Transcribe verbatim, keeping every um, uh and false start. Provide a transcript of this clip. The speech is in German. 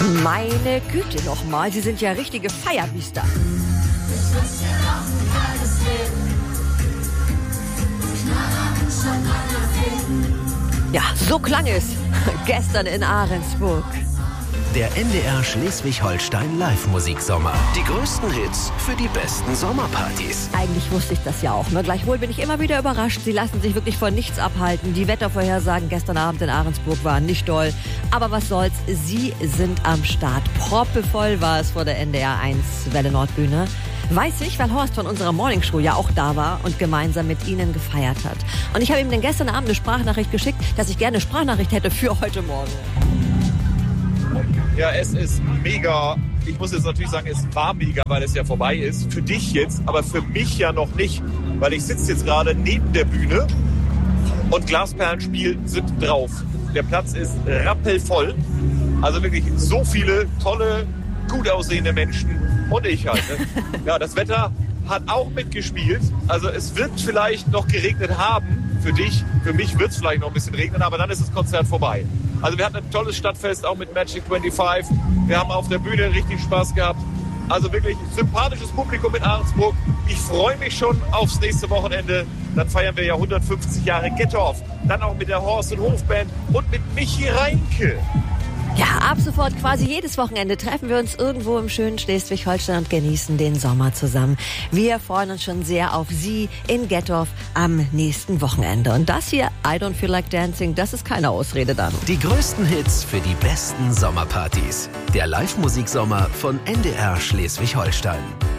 Meine Güte nochmal, Sie sind ja richtige Feierbiester. Ja, so klang es gestern in Ahrensburg. Der N D R Schleswig-Holstein Live-Musiksommer. Die größten Hits für die besten Sommerpartys. Eigentlich wusste ich das ja auch. Ne? Gleichwohl bin ich immer wieder überrascht. Sie lassen sich wirklich von nichts abhalten. Die Wettervorhersagen gestern Abend in Ahrensburg waren nicht doll. Aber was soll's, Sie sind am Start. Proppevoll war es vor der N D R eins Welle Nordbühne. Weiß ich, weil Horst von unserer Morningshow ja auch da war und gemeinsam mit Ihnen gefeiert hat. Und ich habe ihm dann gestern Abend eine Sprachnachricht geschickt, dass ich gerne eine Sprachnachricht hätte für heute Morgen. Ja, es ist mega. Ich muss jetzt natürlich sagen, es war mega, weil es ja vorbei ist. Für dich jetzt, aber für mich ja noch nicht. Weil ich sitze jetzt gerade neben der Bühne und Glasperlenspiel sind drauf. Der Platz ist rappelvoll. Also wirklich so viele tolle, gut aussehende Menschen. Und ich halt. Ne? Ja, das Wetter hat auch mitgespielt. Also es wird vielleicht noch geregnet haben für dich. Für mich wird es vielleicht noch ein bisschen regnen, aber dann ist das Konzert vorbei. Also wir hatten ein tolles Stadtfest, auch mit Magic fünfundzwanzig. Wir haben auf der Bühne richtig Spaß gehabt. Also wirklich sympathisches Publikum in Ahrensburg. Ich freue mich schon aufs nächste Wochenende. Dann feiern wir ja hundertfünfzig Jahre Gettorf. Dann auch mit der Horst- und Hofband und mit Michi Reinke. Ja, ab sofort quasi jedes Wochenende treffen wir uns irgendwo im schönen Schleswig-Holstein und genießen den Sommer zusammen. Wir freuen uns schon sehr auf Sie in Gettorf am nächsten Wochenende. Und das hier, I Don't Feel Like Dancing, das ist keine Ausrede dann. Die größten Hits für die besten Sommerpartys. Der Live-Musiksommer von N D R Schleswig-Holstein.